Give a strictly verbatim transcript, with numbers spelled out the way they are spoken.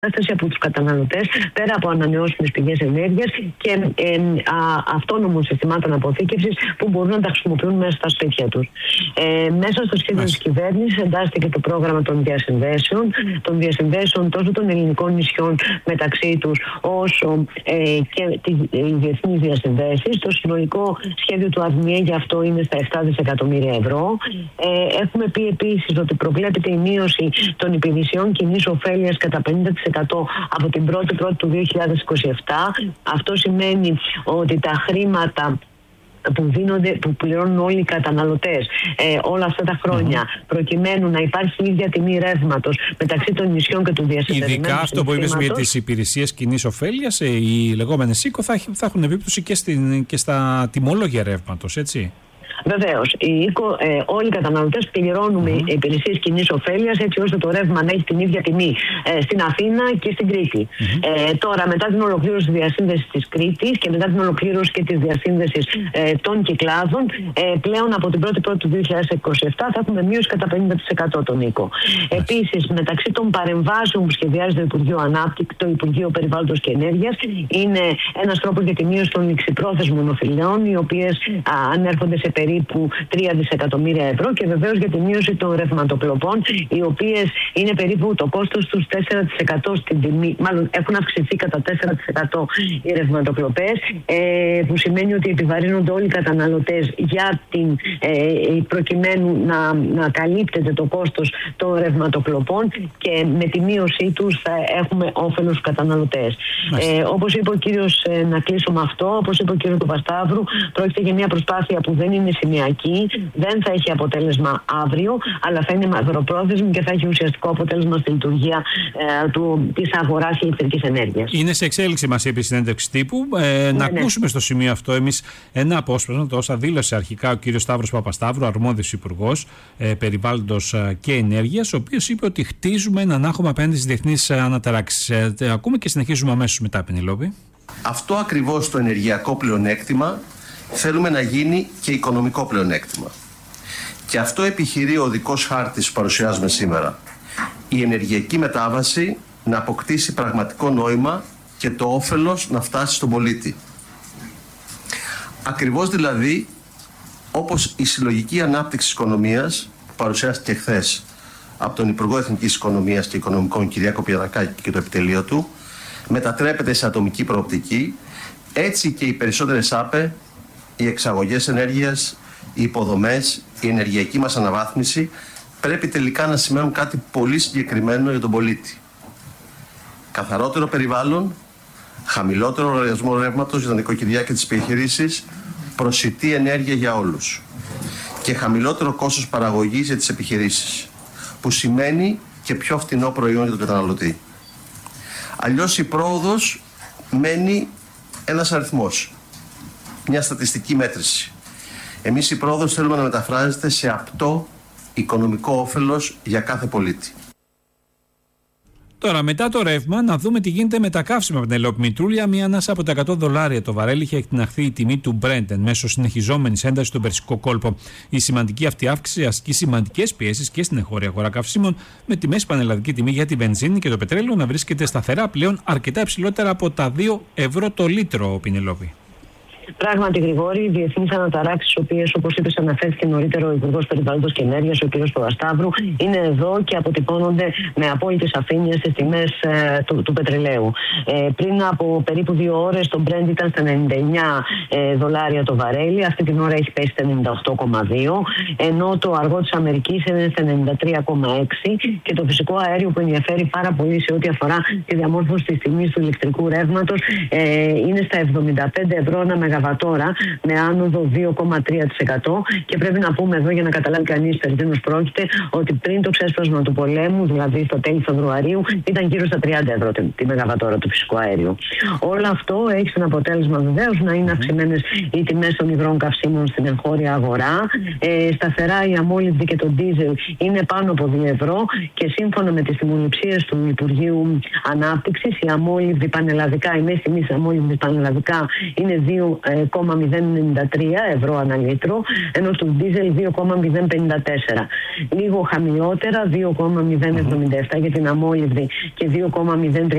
από τους καταναλωτές πέρα από ανανεώσιμες πηγές ενέργειας και ε, α, αυτόνομων συστημάτων αποθήκευσης που μπορούν να τα χρησιμοποιούν μέσα στα σπίτια τους. Ε, μέσα στο σχέδιο της κυβέρνησης εντάσσεται το πρόγραμμα των διασυνδέσεων, των διασυνδέσεων τόσο των ελληνικών νησιών μεταξύ τους όσο ε, και οι διεθνείς διασυνδέσεις. Το συνολικό σχέδιο του ΑΔΜΙΕ για αυτό είναι στα επτά δισεκατομμύρια ευρώ. Ε, έχουμε πει επίσης ότι προβλέπεται η μείωση των υπηρεσιών κοινής ωφέλειας κατά πενήντα τοις εκατό από την πρώτη πρώτη του δύο χιλιάδες είκοσι επτά. Αυτό σημαίνει ότι τα χρήματα που δίνονται, που πληρώνουν όλοι οι καταναλωτές ε, όλα αυτά τα χρόνια, mm-hmm. προκειμένου να υπάρχει ίδια τιμή ρεύματος μεταξύ των νησιών και του διασυνδεδεμένου. Ειδικά αυτό που είπες για τις υπηρεσίες κοινής ωφέλειας, ε, οι λεγόμενες ΙΚΟ θα, θα έχουν επίπτωση και, στην, και στα τιμολόγια ρεύματος, έτσι. Βεβαίως, ε, όλοι οι καταναλωτές πληρώνουμε mm-hmm. υπηρεσίες κοινής ωφέλειας έτσι ώστε το ρεύμα να έχει την ίδια τιμή ε, στην Αθήνα και στην Κρήτη. Mm-hmm. Ε, τώρα, μετά την ολοκλήρωση της διασύνδεσης της Κρήτης και μετά την ολοκλήρωση και της διασύνδεσης ε, των Κυκλάδων, ε, πλέον από την πρώτη πρώτη του δύο χιλιάδες είκοσι επτά θα έχουμε μείωση κατά πενήντα τοις εκατό τον οίκο. Mm-hmm. Επίσης, μεταξύ των παρεμβάσεων που σχεδιάζει το Υπουργείο Ανάπτυξης, το Υπουργείο Περιβάλλοντος και Ενέργειας, είναι ένας τρόπος για τη μείωση των ληξιπρόθεσμων οφειλών, οι οποίες α, ανέρχονται σε περίπου τρία δισεκατομμύρια ευρώ, και βεβαίως για τη μείωση των ρευματοκλοπών, οι οποίες είναι περίπου το κόστος τους τέσσερα τοις εκατό στην τιμή, μάλλον έχουν αυξηθεί κατά τέσσερα τοις εκατό οι ρευματοκλοπές, ε, που σημαίνει ότι επιβαρύνονται όλοι οι καταναλωτές για την, ε, προκειμένου να, να καλύπτεται το κόστος των ρευματοκλοπών, και με τη μείωσή τους θα έχουμε όφελος στους καταναλωτές. Ε, όπως είπε ο κύριος, ε, να κλείσω με αυτό, όπως είπε ο κύριος Παπασταύρου, πρόκειται για μια προσπάθεια που δεν είναι σημειακή, δεν θα έχει αποτέλεσμα αύριο, αλλά θα είναι μακροπρόθεσμη και θα έχει ουσιαστικό αποτέλεσμα στη λειτουργία ε, του, της αγοράς ηλεκτρικής ενέργειας. Είναι σε εξέλιξη, μας είπε η συνέντευξη τύπου. Ε, ναι, να ναι. ακούσουμε στο σημείο αυτό εμείς ένα απόσπασμα, το όσα δήλωσε αρχικά ο κύριος Σταύρος Παπασταύρου, αρμόδιος υπουργός ε, περιβάλλοντος ε, και ενέργειας, ο οποίος είπε ότι χτίζουμε έναν άχωμα απέναντι στις διεθνείς αναταράξεις. Ε, ε, ακούμε και συνεχίζουμε αμέσως μετά, Πενελόπη. Αυτό ακριβώς το ενεργειακό πλεονέκτημα θέλουμε να γίνει και οικονομικό πλεονέκτημα. Και αυτό επιχειρεί ο οδικός χάρτης που παρουσιάζουμε σήμερα. Η ενεργειακή μετάβαση να αποκτήσει πραγματικό νόημα και το όφελος να φτάσει στον πολίτη. Ακριβώς δηλαδή όπως η συλλογική ανάπτυξη της οικονομίας που παρουσιάστηκε χθες από τον Υπουργό Εθνικής Οικονομίας και Οικονομικών Κυριάκο Πιερακάκη και το επιτελείο του μετατρέπεται σε ατομική προοπτική, έτσι και οι περισσότερες ΑΠΕ, οι εξαγωγές ενέργειας, οι υποδομές, η ενεργειακή μας αναβάθμιση πρέπει τελικά να σημαίνουν κάτι πολύ συγκεκριμένο για τον πολίτη. Καθαρότερο περιβάλλον, χαμηλότερο λογαριασμό ρεύματος για τα νοικοκυριά και τις επιχειρήσεις, προσιτή ενέργεια για όλους και χαμηλότερο κόστος παραγωγής για τις επιχειρήσεις, που σημαίνει και πιο φθηνό προϊόν για τον καταναλωτή. Αλλιώς η πρόοδος μένει ένας αριθμός, μια στατιστική μέτρηση. Εμείς η πρόοδος θέλουμε να μεταφράζεται σε απτό οικονομικό όφελος για κάθε πολίτη. Τώρα, μετά το ρεύμα, να δούμε τι γίνεται με τα καύσιμα, Πενελόπη Μητρούλια. Μία ανάσα από τα εκατό δολάρια το βαρέλι είχε εκτιναχθεί η τιμή του Brent εν μέσω συνεχιζόμενης έντασης στον Περσικό κόλπο. Η σημαντική αυτή αύξηση ασκεί σημαντικές πιέσεις και στην εγχώρια αγορά καυσίμων, με τη μέση πανελλαδική τιμή για τη βενζίνη και το πετρέλαιο να βρίσκεται σταθερά πλέον αρκετά υψηλότερα από τα δύο ευρώ το λίτρο, Πενελόπη. Πράγματι, Γρηγόρη, οι διεθνείς αναταράξεις, οι οποίες, όπως είπες, αναφέρθηκε νωρίτερο ο Υπουργός Περιβάλλοντος και Ενέργειας, ο κ. Παπασταύρου, είναι εδώ και αποτυπώνονται με απόλυτη σαφήνεια στις τιμές ε, του, του πετρελαίου. Ε, πριν από περίπου δύο ώρες το Brent ήταν στα ενενήντα εννιά ε, δολάρια το βαρέλι, αυτή την ώρα έχει πέσει στα ενενήντα οκτώ κόμμα δύο, ενώ το αργό της Αμερικής είναι στα ενενήντα τρία κόμμα έξι, και το φυσικό αέριο που ενδιαφέρει πάρα πολύ σε ό,τι αφορά τη διαμόρφωση της τιμής του ηλεκτρικού ρεύματος ε, είναι στα εβδομήντα πέντε ευρώ ένα μεγαβατόρα, με άνοδο δύο κόμμα τρία τοις εκατό, και πρέπει να πούμε εδώ, για να καταλάβει κανείς περί τίνος πρόκειται, ότι πριν το ξέσπασμα του πολέμου, δηλαδή στο τέλη Φεβρουαρίου, ήταν γύρω στα τριάντα ευρώ τη, τη μεγαβατόρα του φυσικού αέριου. Όλο αυτό έχει σαν αποτέλεσμα βεβαίως να είναι αυξημένες οι τιμές των υγρών καυσίμων στην εγχώρια αγορά. Ε, σταθερά η αμόλυβδη και το ντίζελ είναι πάνω από δύο ευρώ, και σύμφωνα με τις τιμοληψίες του Υπουργείου Ανάπτυξης, η αμόλυβδη πανελλαδικά, η μέση τιμή της αμόλυβδης πανελλαδικά είναι δύο κόμμα μηδέν ενενήντα τρία ευρώ ανά λίτρο, ενώ στο ντίζελ δύο κόμμα μηδέν πενήντα τέσσερα. Λίγο χαμηλότερα, δύο κόμμα μηδέν εβδομήντα επτά για την αμόλυβδη και δύο κόμμα μηδέν